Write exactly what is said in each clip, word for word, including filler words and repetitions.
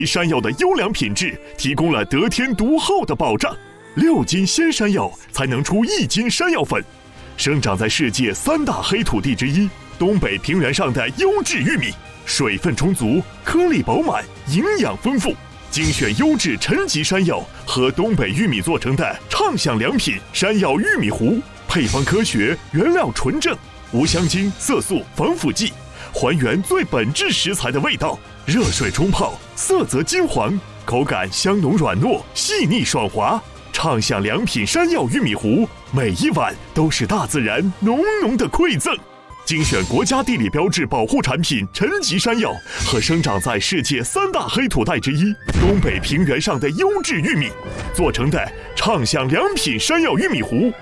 山药的优良品质提供了得天独厚的保障，六斤鲜山药才能出一斤山药粉。生长在世界三大黑土地之一东北平原上的优质玉米，水分充足，颗粒饱满，营养丰富。精选优质陈级山药和东北玉米做成的畅享良品山药玉米糊，配方科学，原料纯正，无香精、色素、防腐剂，还原最本质食材的味道。热水冲泡，色泽金黄，口感香浓软糯，细腻爽滑。畅享良品山药玉米糊，每一碗都是大自然浓浓的馈赠。精选国家地理标志保护产品陈级山药和生长在世界三大黑土带之一东北平原上的优质玉米做成的畅享良品山药玉米糊。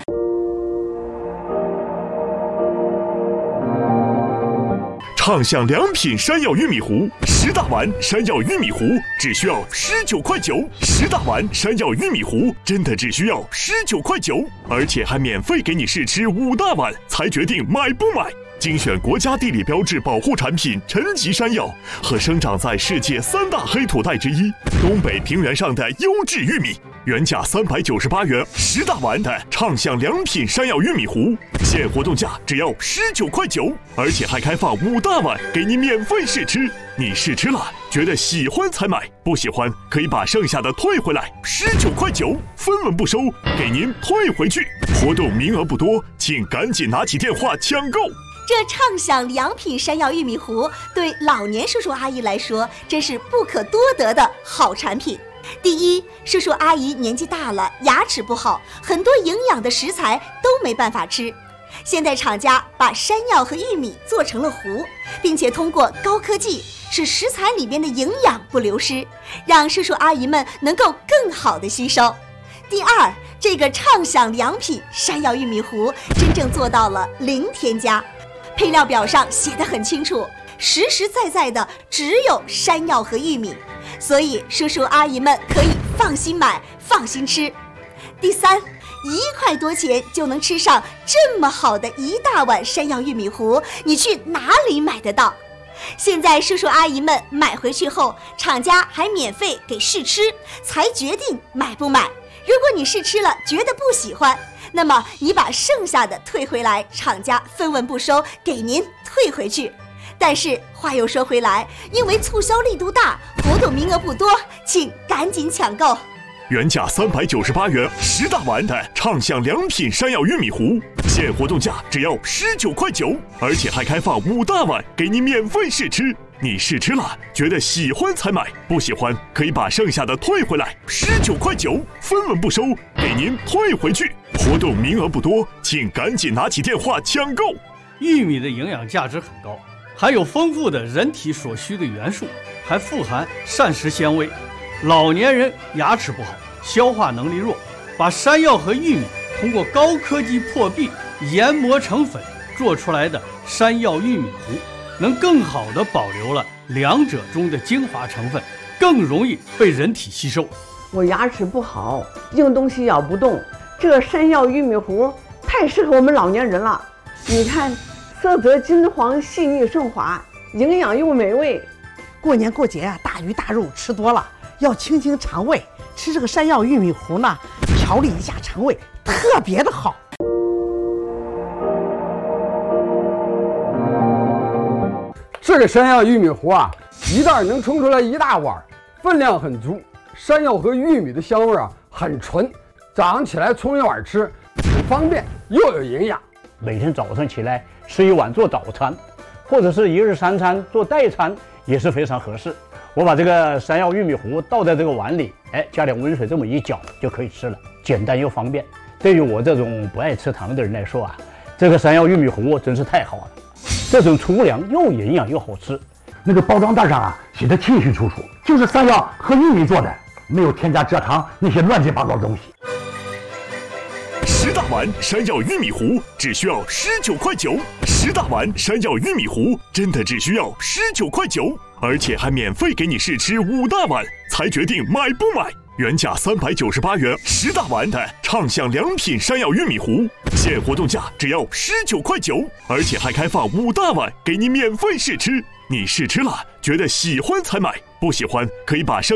畅享良品山药玉米糊，十大碗山药玉米糊只需要十九块九，十大碗山药玉米糊真的只需要十九块九，而且还免费给你试吃五大碗，才决定买不买。精选国家地理标志保护产品陈级山药和生长在世界三大黑土带之一东北平原上的优质玉米，原价三百九十八元十大碗的畅享良品山药玉米糊，现活动价只要十九块九，而且还开放五大碗给你免费试吃。你试吃了觉得喜欢才买，不喜欢可以把剩下的退回来，十九块九分文不收，给您退回去。活动名额不多，请赶紧拿起电话抢购。 这畅享良品山药玉米糊对老年叔叔阿姨来说真是不可多得的好产品。第一，叔叔阿姨年纪大了，牙齿不好，很多营养的食材都没办法吃。现在厂家把山药和玉米做成了糊，并且通过高科技使食材里边的营养不流失，让叔叔阿姨们能够更好的吸收。第二，这个畅享良品山药玉米糊真正做到了零添加，配料表上写得很清楚，实实在在的只有山药和玉米，所以叔叔阿姨们可以放心买，放心吃。第三，一块多钱就能吃上这么好的一大碗山药玉米糊，你去哪里买得到？现在叔叔阿姨们买回去后，厂家还免费给试吃，才决定买不买。如果你试吃了觉得不喜欢，那么你把剩下的退回来，厂家分文不收，给您退回去。但是话又说回来，因为促销力度大，活动名额不多，请赶紧抢购。 原价三百九十八元十大碗的畅享良品山药玉米糊，现活动价只要十九块九，而且还开放五大碗给你免费试吃。你试吃了觉得喜欢才买，不喜欢可以把剩下的退回来，十九块九分文不收，给您退回去。活动名额不多，请赶紧拿起电话抢购。 玉米的营养价值很高，含有丰富的人体所需的元素，还富含膳食纤维。老年人牙齿不好，消化能力弱，把山药和玉米通过高科技破壁研磨成粉做出来的山药玉米糊，能更好地保留了两者中的精华成分，更容易被人体吸收。 我牙齿不好，硬东西咬不动，这山药玉米糊太适合我们老年人了。你看，色泽金黄，细腻顺滑，营养又美味。 过年过节啊，大鱼大肉吃多了，要清清肠胃，吃这个山药玉米糊呢，调理一下肠胃，特别的好。 这个山药玉米糊啊，一袋能冲出来一大碗，分量很足。山药和玉米的香味啊很纯，早上起来冲一碗吃，很方便又有营养。 每天早上起来吃一碗做早餐，或者是一日三餐做代餐也是非常合适。我把这个山药玉米糊倒在这个碗里，哎，加点温水这么一搅就可以吃了，简单又方便。对于我这种不爱吃糖的人来说啊，这个山药玉米糊真是太好了。这种粗粮又营养又好吃。 那个包装袋上啊写的清清楚楚，就是山药和玉米做的，没有添加蔗糖那些乱七八糟的东西。 十大碗山药玉米糊只需要十九块九，十大碗山药玉米糊真的只需要十九块九，而且还免费给你试吃五大碗，才决定买不买。原价三百九十八元十大碗的畅享良品山药玉米糊，现活动价只要十九块九，而且还开放五大碗给你免费试吃。你试吃了觉得喜欢才买，不喜欢可以把剩